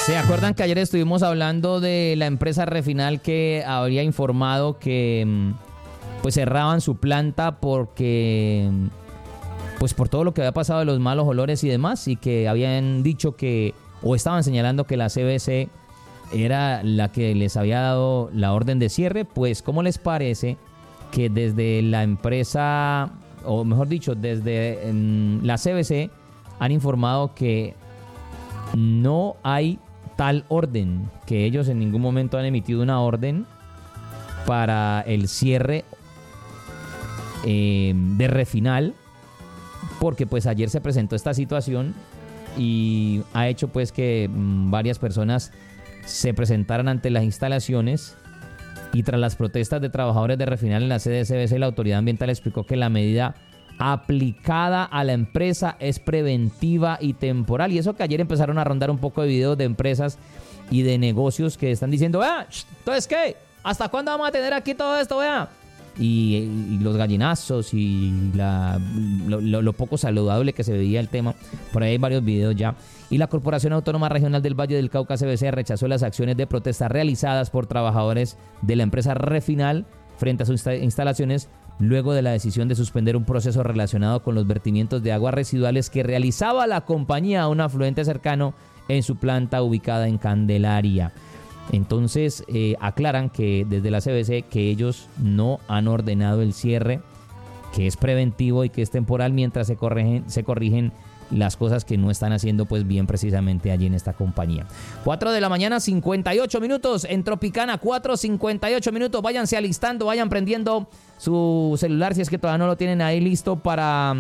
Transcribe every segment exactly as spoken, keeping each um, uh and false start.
¿Se acuerdan que ayer estuvimos hablando de la empresa Refinal que habría informado que pues cerraban su planta porque pues por todo lo que había pasado de los malos olores y demás, y que habían dicho que, o estaban señalando que la C B C era la que les había dado la orden de cierre? Pues ¿cómo les parece que desde la empresa, o mejor dicho, desde um, la C B C han informado que no hay tal orden, que ellos en ningún momento han emitido una orden para el cierre eh, de Refinal, porque pues ayer se presentó esta situación y ha hecho pues que mmm, varias personas se presentaran ante las instalaciones, y tras las protestas de trabajadores de Refinal en la sede de C B C, la autoridad ambiental explicó que la medida aplicada a la empresa es preventiva y temporal. Y eso que ayer empezaron a rondar un poco de videos de empresas y de negocios que están diciendo, vea, entonces ¿qué? ¿Hasta cuándo vamos a tener aquí todo esto? Vea. Y, y los gallinazos y la, lo, lo, lo poco saludable que se veía el tema. Por ahí hay varios videos ya. Y la Corporación Autónoma Regional del Valle del Cauca, C B C, rechazó las acciones de protesta realizadas por trabajadores de la empresa Refinal frente a sus instalaciones, luego de la decisión de suspender un proceso relacionado con los vertimientos de aguas residuales que realizaba la compañía a un afluente cercano en su planta ubicada en Candelaria. Entonces eh, aclaran que desde la C B C que ellos no han ordenado el cierre, que es preventivo y que es temporal mientras se corrigen, se corrigen las cosas que no están haciendo pues bien precisamente allí en esta compañía. cuatro de la mañana, cincuenta y ocho minutos en Tropicana, cuatro cincuenta y ocho minutos. Váyanse alistando, vayan prendiendo su celular si es que todavía no lo tienen ahí listo para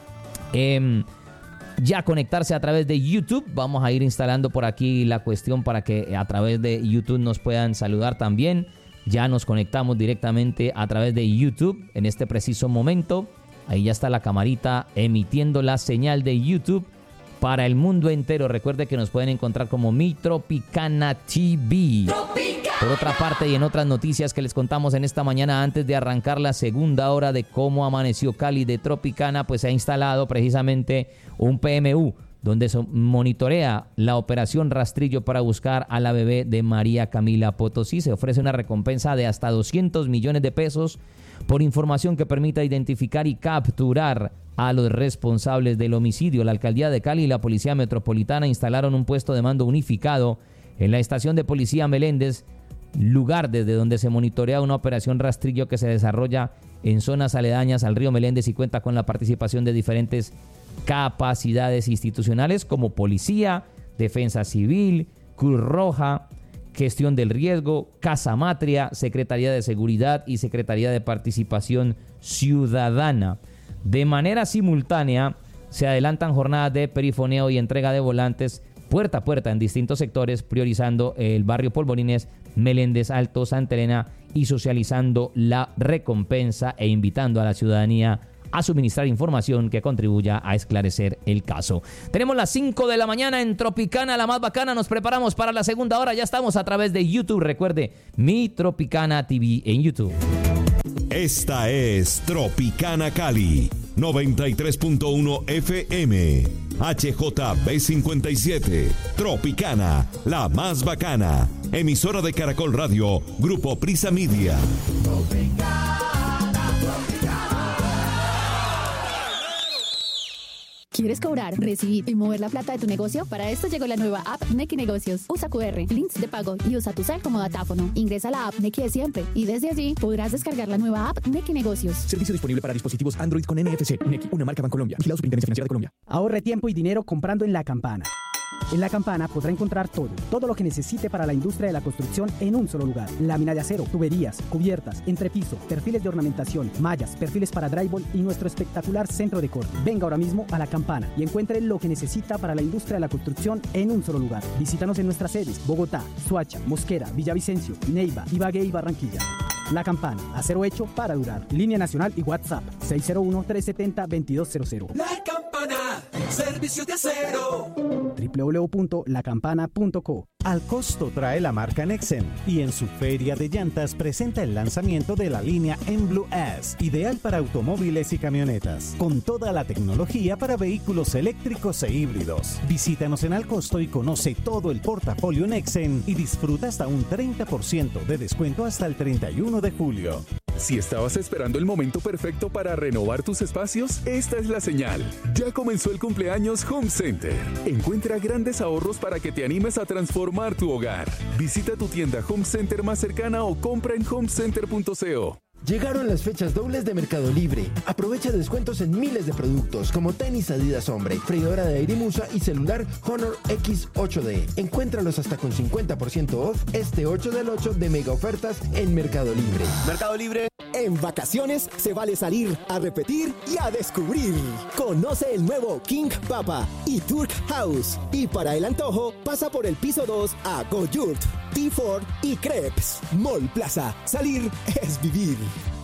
eh, ya conectarse a través de YouTube. Vamos a ir instalando por aquí la cuestión para que a través de YouTube nos puedan saludar también. Ya nos conectamos directamente a través de YouTube en este preciso momento. Ahí ya está la camarita emitiendo la señal de YouTube para el mundo entero. Recuerde que nos pueden encontrar como Mi Tropicana T V. Tropicana. Por otra parte, y en otras noticias que les contamos en esta mañana, antes de arrancar la segunda hora de Cómo Amaneció Cali de Tropicana, pues se ha instalado precisamente un P M U donde se monitorea la operación Rastrillo para buscar a la bebé de María Camila Potosí. Se ofrece una recompensa de hasta doscientos millones de pesos por información que permita identificar y capturar a los responsables del homicidio. La Alcaldía de Cali y la Policía Metropolitana instalaron un puesto de mando unificado en la estación de Policía Meléndez, lugar desde donde se monitorea una operación Rastrillo que se desarrolla en zonas aledañas al río Meléndez y cuenta con la participación de diferentes capacidades institucionales como Policía, Defensa Civil, Cruz Roja, Gestión del Riesgo, Casa Matria, Secretaría de Seguridad y Secretaría de Participación Ciudadana. De manera simultánea se adelantan jornadas de perifoneo y entrega de volantes puerta a puerta en distintos sectores, priorizando el barrio Polvorines, Meléndez, Alto, Santa Elena y socializando la recompensa e invitando a la ciudadanía a suministrar información que contribuya a esclarecer el caso. Tenemos las cinco de la mañana en Tropicana, la más bacana. Nos preparamos para la segunda hora. Ya estamos a través de YouTube. Recuerde, Mi Tropicana T V en YouTube. Esta es Tropicana Cali, noventa y tres punto uno F M. H J B cincuenta y siete. Tropicana, la más bacana. Emisora de Caracol Radio, Grupo Prisa Media. Tropicana. ¿Quieres cobrar, recibir y mover la plata de tu negocio? Para esto llegó la nueva app Nequi Negocios. Usa Q R, links de pago y usa tu cel como datáfono. Ingresa a la app Nequi de siempre y desde allí podrás descargar la nueva app Nequi Negocios. Servicio disponible para dispositivos Android con N F C. Nequi, una marca Bancolombia. Vigilado Superintendencia Financiera de Colombia. Ahorre tiempo y dinero comprando en La Campana. En La Campana podrá encontrar todo, todo lo que necesite para la industria de la construcción en un solo lugar. Lámina de acero, tuberías, cubiertas, entrepiso, perfiles de ornamentación, mallas, perfiles para drywall y nuestro espectacular centro de corte. Venga ahora mismo a La Campana y encuentre lo que necesita para la industria de la construcción en un solo lugar. Visítanos en nuestras sedes: Bogotá, Soacha, Mosquera, Villavicencio, Neiva, Ibagué y Barranquilla. La Campana, acero hecho para durar. Línea nacional y WhatsApp seis cero uno, tres siete cero, dos dos cero cero. La Campana, servicio de acero. w w w punto la campana punto co. Al costo trae la marca Nexen y en su feria de llantas presenta el lanzamiento de la línea M Blue S, ideal para automóviles y camionetas, con toda la tecnología para vehículos eléctricos e híbridos. Visítanos en Al Costo y conoce todo el portafolio Nexen y disfruta hasta un treinta por ciento de descuento hasta el treinta y uno de julio. Si estabas esperando el momento perfecto para renovar tus espacios, esta es la señal. Ya comenzó el cumpleaños Home Center. Encuentra grandes ahorros para que te animes a transformar tu hogar. Visita tu tienda Home Center más cercana o compra en home center punto co. Llegaron las fechas dobles de Mercado Libre. Aprovecha descuentos en miles de productos como tenis Adidas Hombre, freidora de aire Musa y celular Honor X ocho D. Encuéntralos hasta con cincuenta por ciento off este ocho del ocho de mega ofertas en Mercado Libre. Mercado Libre. En vacaciones se vale salir a repetir y a descubrir. Conoce el nuevo King Papa y Turk House. Y para el antojo, pasa por el piso dos a Go Yurt, T cuatro y Crepes. Mall Plaza. Salir es vivir.